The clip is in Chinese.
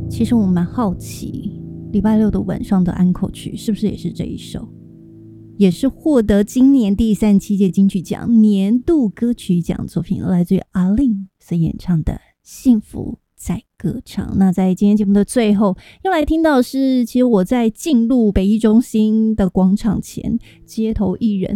其实我蛮好奇，礼拜六的晚上的安可曲是不是也是这一首，也是获得今年第37届金曲奖年度歌曲奖作品，来自于阿令所演唱的《幸福在歌唱》。那在今天节目的最后，要来听到的是，其实我在进入北艺中心的广场前，街头艺人